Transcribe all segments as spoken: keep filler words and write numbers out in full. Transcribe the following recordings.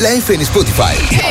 La F en Spotify.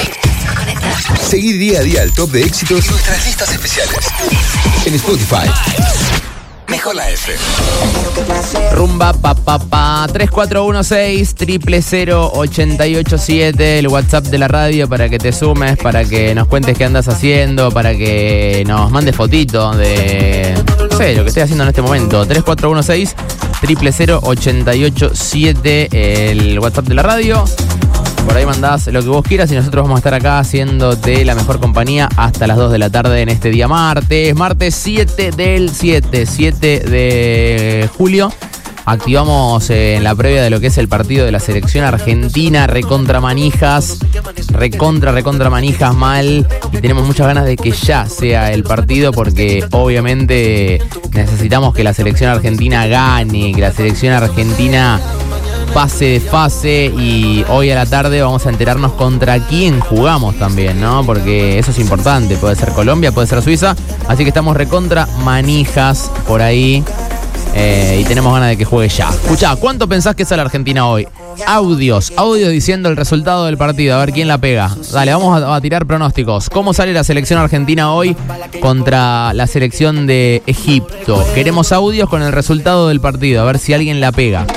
Seguí día a día el top de éxitos y nuestras listas especiales. En Spotify. Mejor la F. Rumba pa pa pa tres cuatro uno seis, cero cero cero, ocho ocho siete, el WhatsApp de la radio para que te sumes, para que nos cuentes qué andas haciendo, para que nos mandes fotitos de, no sé, lo que estoy haciendo en este momento. tres cuatro uno seis, cero cero cero, ocho ocho siete, el WhatsApp de la radio. Por ahí mandás lo que vos quieras y nosotros vamos a estar acá haciéndote la mejor compañía hasta las dos de la tarde en este día martes. Martes siete del siete, siete de julio. Activamos eh, en la previa de lo que es el partido de la selección argentina, recontra manijas, recontra, recontra manijas mal. Y tenemos muchas ganas de que ya sea el partido porque obviamente necesitamos que la selección argentina gane, que la selección argentina pase de fase, y hoy a la tarde vamos a enterarnos contra quién jugamos también, ¿no? Porque eso es importante, puede ser Colombia, puede ser Suiza, así que estamos recontra manijas por ahí eh, y tenemos ganas de que juegue ya. Escuchá, ¿cuánto pensás que sale Argentina hoy? Audios, audios diciendo el resultado del partido, a ver quién la pega. Dale, vamos a, a tirar pronósticos. ¿Cómo sale la selección argentina hoy contra la selección de Egipto? Queremos audios con el resultado del partido, a ver si alguien la pega.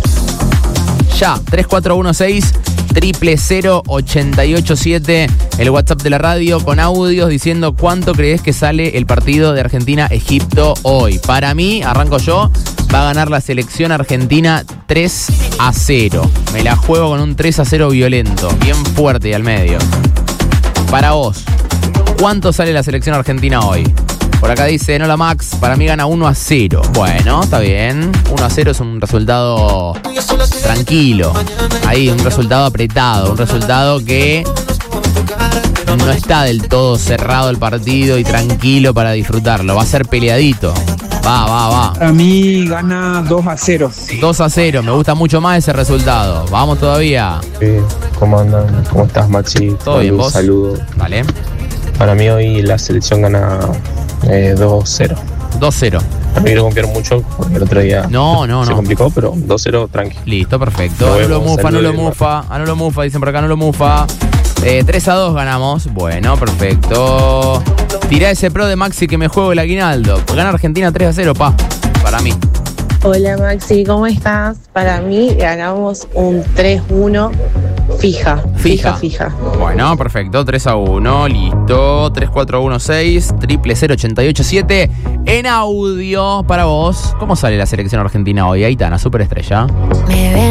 Ya, tres cuatro uno seis, cero cero cero, ocho ocho siete, el WhatsApp de la radio con audios diciendo cuánto crees que sale el partido de Argentina-Egipto hoy. Para mí, arranco yo, va a ganar la selección argentina tres a cero. Me la juego con un tres a cero violento, bien fuerte y al medio. Para vos, ¿cuánto sale la selección argentina hoy? Por acá dice, no la Max, para mí gana uno a cero. Bueno, está bien. uno a cero es un resultado tranquilo. Ahí, un resultado apretado. Un resultado que no está del todo cerrado el partido y tranquilo para disfrutarlo. Va a ser peleadito. Va, va, va. A mí gana dos a cero. dos a cero, me gusta mucho más ese resultado. Vamos todavía. Sí, ¿cómo andan? ¿Cómo estás, Maxi? Todo bien, vos. Saludos. Vale. Para mí hoy la selección gana eh, dos cero. dos cero. No quiero confiar mucho porque el otro día no, no, se no. complicó, pero dos cero tranqui. Listo, perfecto. No lo mufa, no lo mufa, no lo mufa, dicen por acá, no lo mufa. Eh, tres a dos ganamos. Bueno, perfecto. Tirá ese pro de Maxi que me juego el aguinaldo. Gana Argentina tres a cero, pa. Para mí. Hola Maxi, ¿cómo estás? Para mí ganamos un tres uno fija. Fija, fija. fija. Bueno, perfecto. tres a uno, listo. tres cuatro uno seis, cero cero cero, ocho ocho siete. En audio para vos. ¿Cómo sale la selección argentina hoy? Aitana, superestrella. Me ven